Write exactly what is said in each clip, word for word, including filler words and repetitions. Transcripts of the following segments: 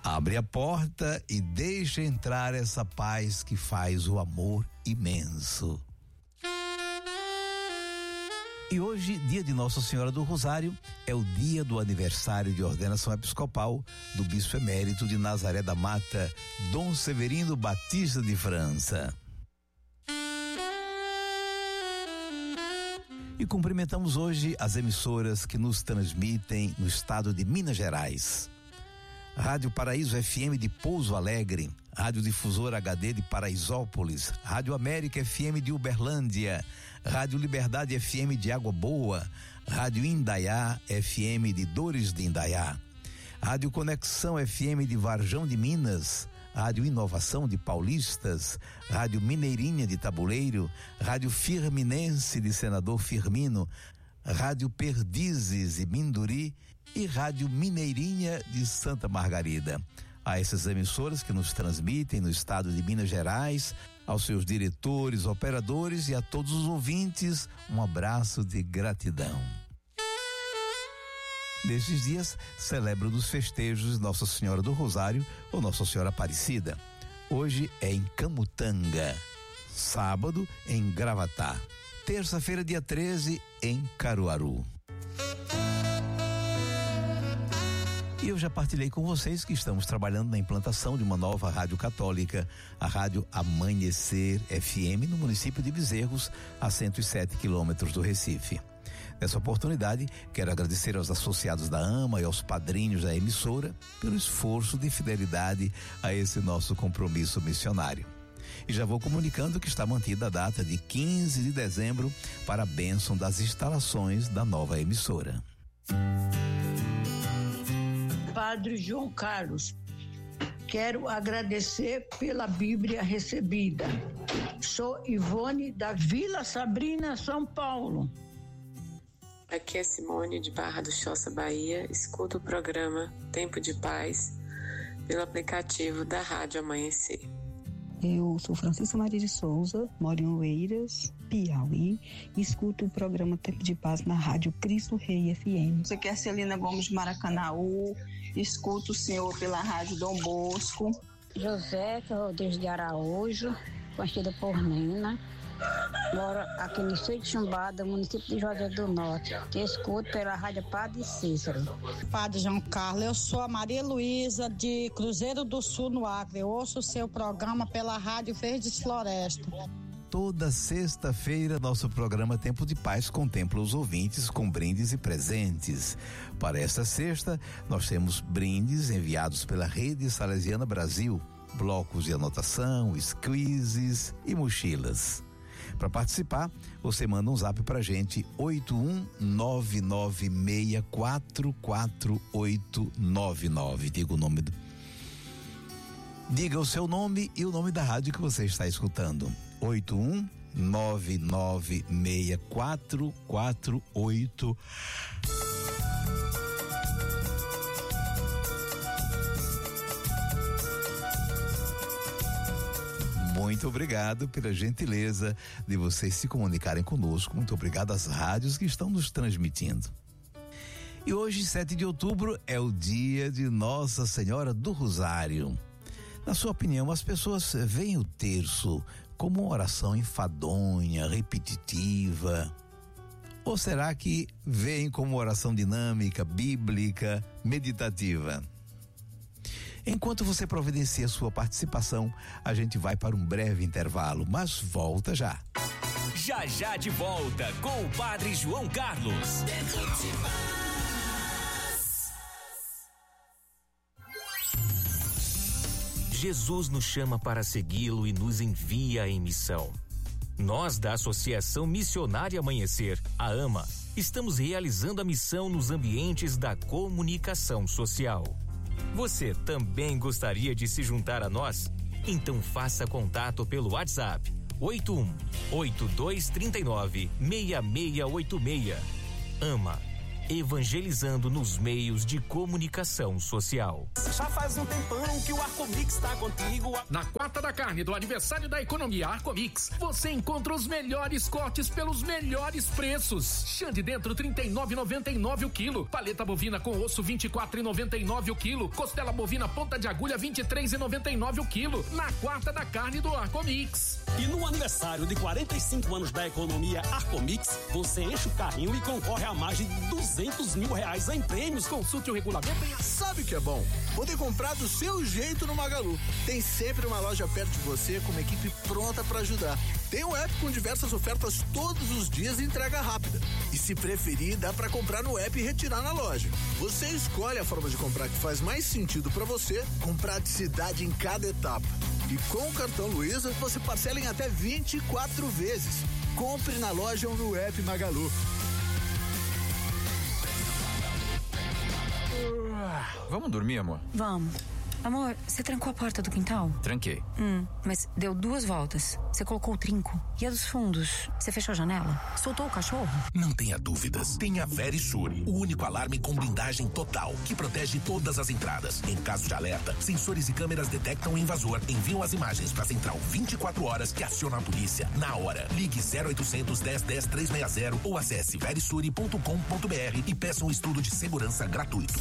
Abre a porta e deixa entrar essa paz que faz o amor imenso. E hoje, dia de Nossa Senhora do Rosário, é o dia do aniversário de ordenação episcopal do bispo emérito de Nazaré da Mata, Dom Severino Batista de França. E cumprimentamos hoje as emissoras que nos transmitem no estado de Minas Gerais. Rádio Paraíso F M de Pouso Alegre, Rádio Difusora H D de Paraisópolis, Rádio América F M de Uberlândia, Rádio Liberdade F M de Água Boa, Rádio Indaiá F M de Dores de Indaiá, Rádio Conexão F M de Varjão de Minas, Rádio Inovação de Paulistas, Rádio Mineirinha de Tabuleiro, Rádio Firminense de Senador Firmino, Rádio Perdizes e Minduri e Rádio Mineirinha de Santa Margarida. A essas emissoras que nos transmitem no estado de Minas Gerais, aos seus diretores, operadores e a todos os ouvintes, um abraço de gratidão. Nesses dias, celebro dos festejos Nossa Senhora do Rosário ou Nossa Senhora Aparecida. Hoje é em Camutanga, sábado em Gravatá, terça-feira, dia treze, em Caruaru. E eu já partilhei com vocês que estamos trabalhando na implantação de uma nova rádio católica, a Rádio Amanhecer F M, no município de Bezerros, a cento e sete quilômetros do Recife. Nessa oportunidade, quero agradecer aos associados da AMA e aos padrinhos da emissora pelo esforço de fidelidade a esse nosso compromisso missionário. E já vou comunicando que está mantida a data de quinze de dezembro para a bênção das instalações da nova emissora. Padre João Carlos, quero agradecer pela Bíblia recebida. Sou Ivone da Vila Sabrina, São Paulo. Aqui é Simone de Barra do Choça, Bahia. Escuto o programa Tempo de Paz pelo aplicativo da Rádio Amanhecer. Eu sou Francisca Maria de Souza, moro em Oeiras, Piauí, e escuto o programa Tempo de Paz na Rádio Cristo Rei F M. Aqui é Celina Gomes de Maracanaú, escuto o senhor pela Rádio Dom Bosco. Josefa Rodrigues de Araújo, conhecida por Nina, moro aqui no Sul de Chumbada, município de Juazeiro do Norte. Te escuto pela Rádio Padre Cícero. Padre João Carlos, eu sou a Maria Luísa de Cruzeiro do Sul, no Acre. Eu ouço o seu programa pela Rádio Verdes Floresta. Toda sexta-feira, nosso programa Tempo de Paz contempla os ouvintes com brindes e presentes. Para esta sexta, nós temos brindes enviados pela Rede Salesiana Brasil, blocos de anotação, quizzes e mochilas. Para participar, você manda um zap pra gente, oito um nove nove seis quatro quatro oito nove nove. Diga o nome do... Diga o seu nome e o nome da rádio que você está escutando. oito um nove nove seis quatro quatro oito. Muito obrigado pela gentileza de vocês se comunicarem conosco. Muito obrigado às rádios que estão nos transmitindo. E hoje, sete de outubro, é o dia de Nossa Senhora do Rosário. Na sua opinião, as pessoas veem o terço como uma oração enfadonha, repetitiva? Ou será que veem como uma oração dinâmica, bíblica, meditativa? Enquanto você providencia sua participação, a gente vai para um breve intervalo, mas volta já. Já já de volta com o Padre João Carlos. Jesus nos chama para segui-lo e nos envia em missão. Nós, da Associação Missionária Amanhecer, a AMA, estamos realizando a missão nos ambientes da comunicação social. Você também gostaria de se juntar a nós? Então faça contato pelo WhatsApp oito um oito dois três nove seis seis oito seis. AMA, evangelizando nos meios de comunicação social. Já faz um tempão que o Arcomix tá contigo. Na quarta da carne do aniversário da economia Arcomix, você encontra os melhores cortes pelos melhores preços. Xande dentro trinta e nove reais e noventa e nove centavos o quilo. Paleta bovina com osso vinte e quatro reais e noventa e nove centavos o quilo. Costela bovina ponta de agulha vinte e três reais e noventa e nove centavos o quilo. Na quarta da carne do Arcomix. E no aniversário de quarenta e cinco anos da economia Arcomix, você enche o carrinho e concorre a mais de duzentos mil reais em prêmios. Consulte o regulamento e... Sabe o que é bom? Poder comprar do seu jeito no Magalu. Tem sempre uma loja perto de você com uma equipe pronta para ajudar. Tem um app com diversas ofertas todos os dias e entrega rápida. E se preferir, dá para comprar no app e retirar na loja. Você escolhe a forma de comprar que faz mais sentido para você, com praticidade em cada etapa. E com o cartão Luiza, você parcela em até vinte e quatro vezes. Compre na loja ou no app Magalu. Vamos dormir, amor? Vamos. Amor, você trancou a porta do quintal? Tranquei. Hum, mas deu duas voltas. Você colocou o trinco. E a dos fundos? Você fechou a janela? Soltou o cachorro? Não tenha dúvidas. Tem a Verisure, o único alarme com blindagem total, que protege todas as entradas. Em caso de alerta, sensores e câmeras detectam o invasor, enviam as imagens para a central vinte e quatro horas que aciona a polícia na hora. Ligue zero oitocentos, dez, dez, trezentos e sessenta ou acesse verisure ponto com ponto br e peça um estudo de segurança gratuito.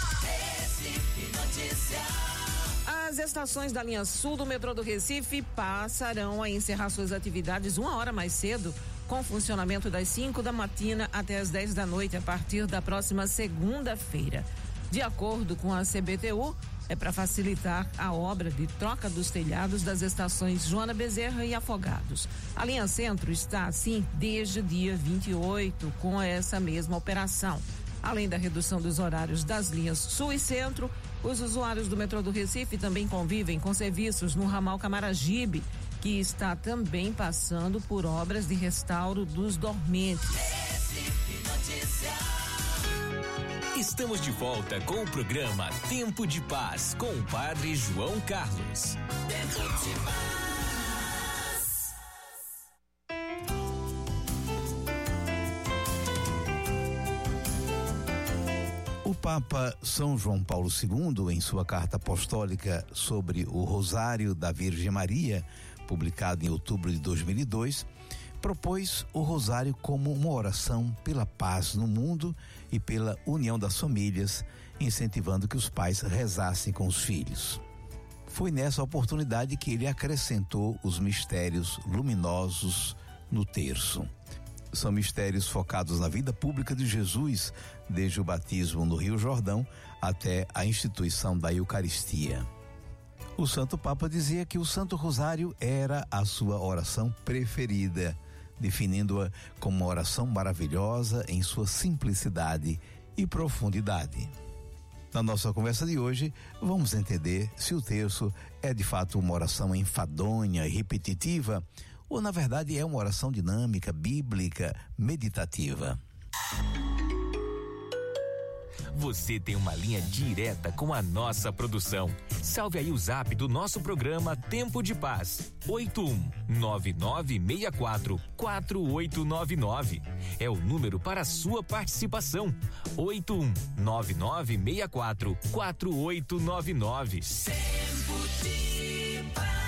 As estações da linha sul do metrô do Recife passarão a encerrar suas atividades uma hora mais cedo, com funcionamento das cinco da matina até as dez da noite, a partir da próxima segunda-feira. De acordo com a C B T U, é para facilitar a obra de troca dos telhados das estações Joana Bezerra e Afogados. A linha Centro está assim desde o dia vinte e oito, com essa mesma operação. Além da redução dos horários das linhas Sul e Centro, os usuários do metrô do Recife também convivem com serviços no ramal Camaragibe, que está também passando por obras de restauro dos dormentes. Estamos de volta com o programa Tempo de Paz, com o Padre João Carlos. Tempo de Paz. O Papa São João Paulo segundo, em sua carta apostólica sobre o Rosário da Virgem Maria, publicado em outubro de dois mil e dois, propôs o Rosário como uma oração pela paz no mundo e pela união das famílias, incentivando que os pais rezassem com os filhos. Foi nessa oportunidade que ele acrescentou os mistérios luminosos no terço. São mistérios focados na vida pública de Jesus, desde o batismo no Rio Jordão até a instituição da Eucaristia. O Santo Papa dizia que o Santo Rosário era a sua oração preferida, definindo-a como uma oração maravilhosa em sua simplicidade e profundidade. Na nossa conversa de hoje, vamos entender se o terço é de fato uma oração enfadonha e repetitiva, ou na verdade é uma oração dinâmica, bíblica, meditativa. Você tem uma linha direta com a nossa produção. Salve aí o zap do nosso programa Tempo de Paz, oito um nove nove seis quatro quatro oito nove nove. É o número para a sua participação. oito um nove nove seis quatro quatro oito nove nove. Tempo de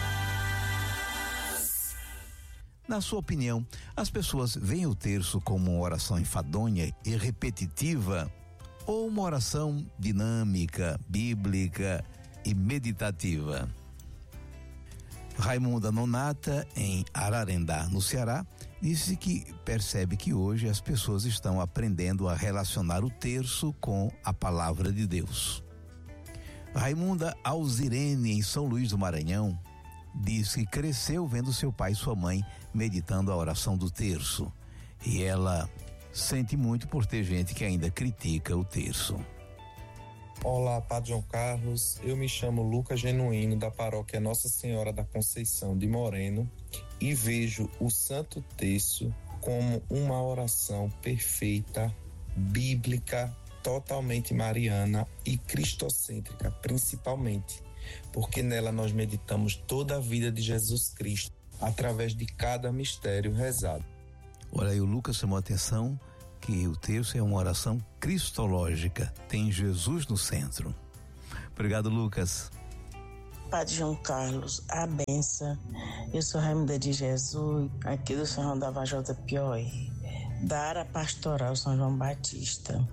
Paz. Na sua opinião, as pessoas veem o terço como uma oração enfadonha e repetitiva, ou uma oração dinâmica, bíblica e meditativa? Raimunda Nonata, em Ararendá, no Ceará, disse que percebe que hoje as pessoas estão aprendendo a relacionar o terço com a palavra de Deus. Raimunda Alzirene, em São Luís do Maranhão, diz que cresceu vendo seu pai e sua mãe meditando a oração do terço, e ela sente muito por ter gente que ainda critica o terço. Olá, Padre João Carlos, eu me chamo Lucas Genuíno, da paróquia Nossa Senhora da Conceição de Moreno, e vejo o Santo Terço como uma oração perfeita, bíblica, totalmente mariana e cristocêntrica, principalmente, porque nela nós meditamos toda a vida de Jesus Cristo, através de cada mistério rezado. Olha aí, o Lucas chamou a atenção que o terço é uma oração cristológica, tem Jesus no centro. Obrigado, Lucas. Padre João Carlos, a benção. Eu sou Raimunda de Jesus, aqui do São João da Vajota Piauí, da área pastoral São João Batista.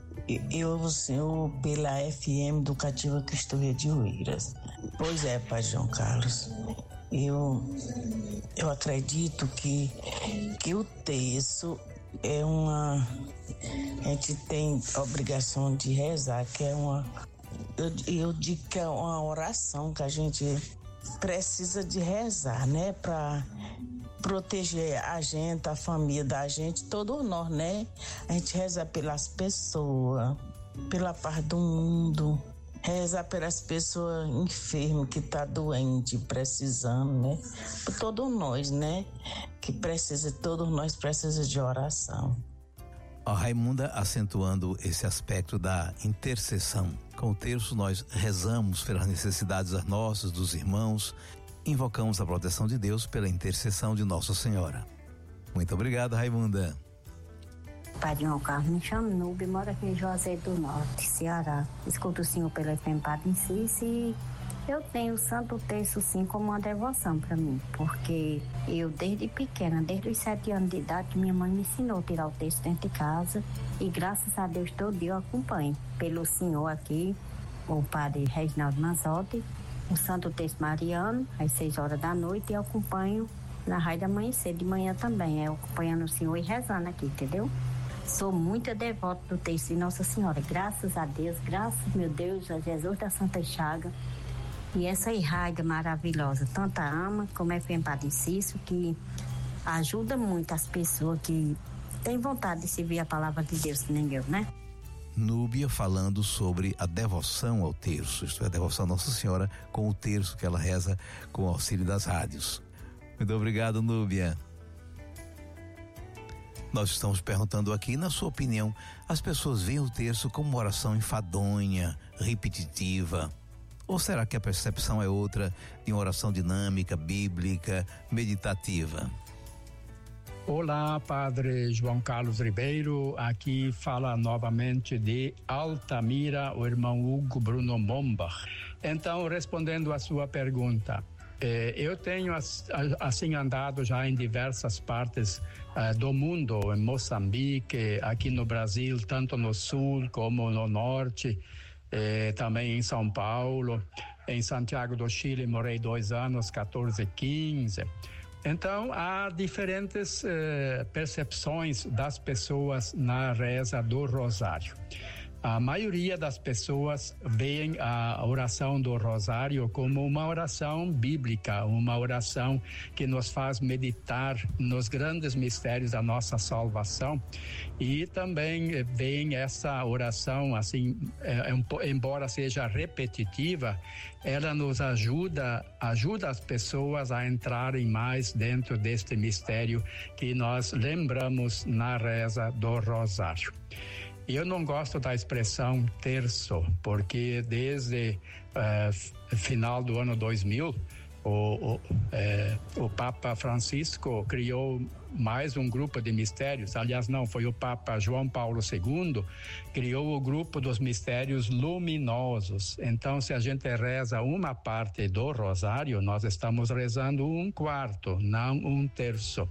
Eu ouvo o senhor pela F M Educativa Cristo Rei de Oeiras. Pois é, Padre João Carlos, eu, eu acredito que, que o terço é uma... A gente tem a obrigação de rezar, que é uma... Eu, eu digo que é uma oração que a gente precisa de rezar, né? Para proteger a gente, a família da gente, todos nós, né? A gente reza pelas pessoas, pela paz do mundo, rezar pelas pessoas enfermas que estão tá doentes, precisando, né? Por todos nós, né? Que precisa, todos nós precisamos de oração. A Raimunda acentuando esse aspecto da intercessão. Com o terço nós rezamos pelas necessidades das nossas, dos irmãos, invocamos a proteção de Deus pela intercessão de Nossa Senhora. Muito obrigado, Raimunda. Padre João Carlos, me chamo Nube, moro aqui em Juazeiro do Norte, Ceará. Escuto o senhor pela F M Padre Inciso e eu tenho o Santo Terço sim como uma devoção para mim, porque eu desde pequena, desde os sete anos de idade, minha mãe me ensinou a tirar o terço dentro de casa e graças a Deus todo dia eu acompanho pelo senhor aqui, o Padre Reginaldo Manzotti, o Santo Terço Mariano, às seis horas da noite, e eu acompanho na Rádio Amanhecer de manhã também, eu acompanhando o senhor e rezando aqui, entendeu? Sou muito devota do terço de Nossa Senhora, graças a Deus, graças, meu Deus, a Jesus da Santa Chaga. E essa rádio maravilhosa, tanta ama como é F M Padre Cício, que ajuda muito as pessoas que têm vontade de servir a palavra de Deus, que nem eu, né? Núbia falando sobre a devoção ao terço, isto é, a devoção a Nossa Senhora com o terço que ela reza com o auxílio das rádios. Muito obrigado, Núbia. Nós estamos perguntando aqui, na sua opinião, as pessoas veem o terço como uma oração enfadonha, repetitiva? Ou será que a percepção é outra, de uma oração dinâmica, bíblica, meditativa? Olá, Padre João Carlos Ribeiro, aqui fala novamente de Altamira, o irmão Hugo Bruno Mombach. Então, respondendo à sua pergunta, eh, eu tenho assim andado já em diversas partes eh, do mundo, em Moçambique, aqui no Brasil, tanto no sul como no norte, Eh, também em São Paulo, em Santiago do Chile morei dois anos, quatorze, quinze. Então há diferentes eh, percepções das pessoas na reza do Rosário. A maioria das pessoas veem a oração do Rosário como uma oração bíblica, uma oração que nos faz meditar nos grandes mistérios da nossa salvação, e também veem essa oração, assim, é, é, embora seja repetitiva, ela nos ajuda, ajuda as pessoas a entrarem mais dentro deste mistério que nós lembramos na reza do Rosário. Eu não gosto da expressão terço, porque desde uh, final do ano dois mil, o, o, uh, o Papa Francisco criou mais um grupo de mistérios. Aliás, não, foi o Papa João Paulo segundo, criou o grupo dos mistérios luminosos. Então, se a gente reza uma parte do Rosário, nós estamos rezando um quarto, não um terço.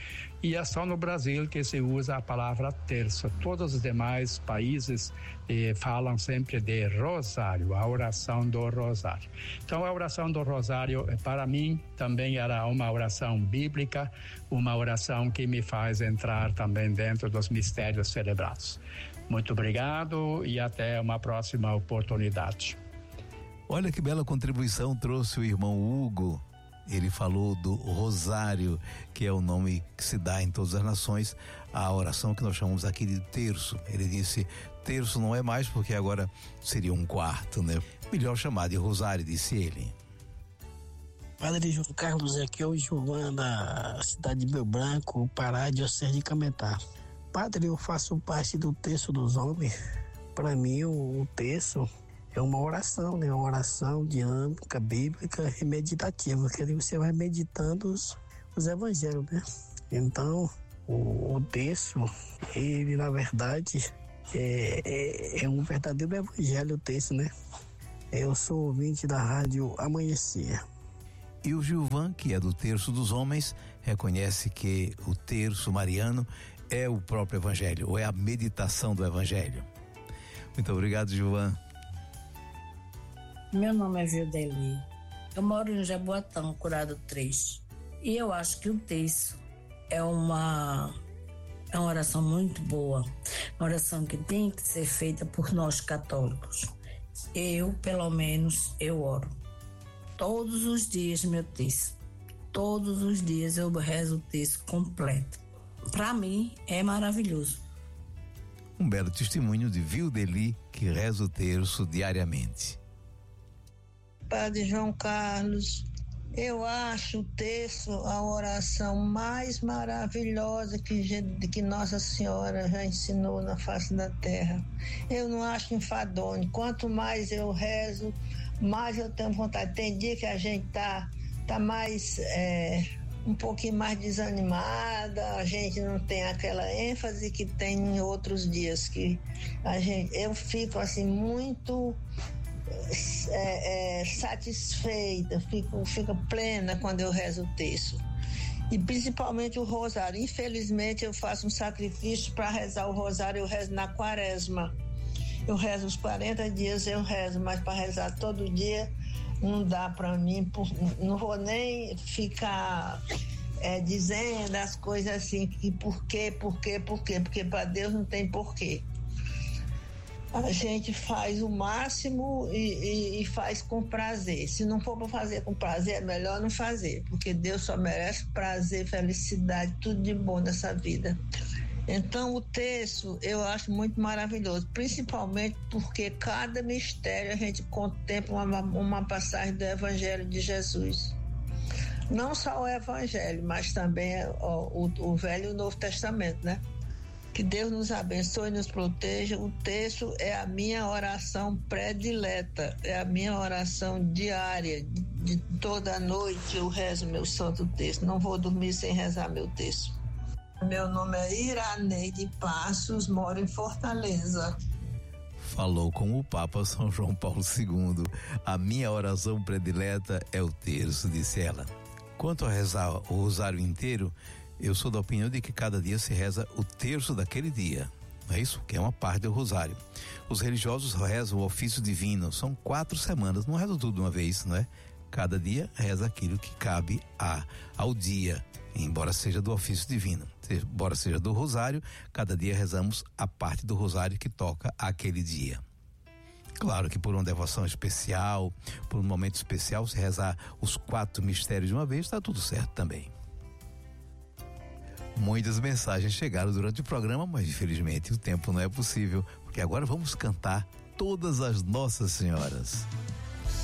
E é só no Brasil que se usa a palavra terço. Todos os demais países eh, falam sempre de rosário, a oração do rosário. Então, a oração do rosário, para mim, também era uma oração bíblica, uma oração que me faz entrar também dentro dos mistérios celebrados. Muito obrigado e até uma próxima oportunidade. Olha que bela contribuição trouxe o irmão Hugo. Ele falou do rosário, que é o nome que se dá em todas as nações, a oração que nós chamamos aqui de terço. Ele disse, terço não é mais porque agora seria um quarto, né? Melhor chamar de rosário, disse ele. Padre João Carlos, aqui é o Gilvan da cidade de Rio Branco, Pará, diocese de Cametá. Padre, eu faço parte do terço dos homens. Para mim, o, o terço é uma oração, né? Uma oração dinâmica, bíblica e meditativa, que ali você vai meditando os, os evangelhos, né? Então, o, o terço, ele na verdade é, é, é um verdadeiro evangelho, o terço, né? Eu sou ouvinte da Rádio Amanhecer. E o Gilvan, que é do Terço dos Homens, reconhece que o terço mariano é o próprio Evangelho, ou é a meditação do Evangelho. Muito obrigado, Gilvan. Meu nome é Vildeli. Eu moro em Jaboatão, Curado três. E eu acho que o terço é uma, é uma oração muito boa. Uma oração que tem que ser feita por nós católicos. Eu, pelo menos, eu oro. Todos os dias, meu terço. Todos os dias eu rezo o terço completo. Para mim, é maravilhoso. Um belo testemunho de Vildeli, que reza o terço diariamente. Padre João Carlos, eu acho o terço a oração mais maravilhosa que, que Nossa Senhora já ensinou na face da terra. Eu não acho enfadonho. Quanto mais eu rezo, mais eu tenho vontade. Tem dia que a gente tá, tá mais, é, um pouquinho mais desanimada, a gente não tem aquela ênfase que tem em outros dias, que a gente, eu fico assim muito é, é, satisfeita, fico, fico plena quando eu rezo o terço. E principalmente o rosário. Infelizmente eu faço um sacrifício para rezar o rosário, eu rezo na quaresma. Eu rezo os quarenta dias, eu rezo, mas para rezar todo dia não dá para mim, não vou nem ficar é, dizendo as coisas assim, que por quê, por quê, por quê, porque para Deus não tem porquê. A gente faz o máximo e, e, e faz com prazer. Se não for para fazer com prazer, é melhor não fazer, porque Deus só merece prazer, felicidade, tudo de bom nessa vida. Então o terço eu acho muito maravilhoso, principalmente porque cada mistério a gente contempla uma, uma passagem do Evangelho de Jesus. Não só o Evangelho, mas também ó, o, o Velho e o Novo Testamento, né? Que Deus nos abençoe e nos proteja. O terço é a minha oração predileta, é a minha oração diária. De, de toda noite eu rezo meu santo terço. Não vou dormir sem rezar meu terço. Meu nome é Iraneide Passos, moro em Fortaleza. Falou com o Papa São João Paulo segundo. A minha oração predileta é o terço, disse ela. Quanto a rezar o rosário inteiro, eu sou da opinião de que cada dia se reza o terço daquele dia. Não é isso? Que é uma parte do rosário. Os religiosos rezam o ofício divino. São quatro semanas, não rezam tudo de uma vez, não é? Cada dia reza aquilo que cabe a, ao dia, embora seja do ofício divino. Embora seja do rosário, cada dia rezamos a parte do rosário que toca aquele dia. Claro que por uma devoção especial, por um momento especial, se rezar os quatro mistérios de uma vez, está tudo certo também. Muitas mensagens chegaram durante o programa, mas infelizmente o tempo não é possível, porque agora vamos cantar todas as Nossas Senhoras.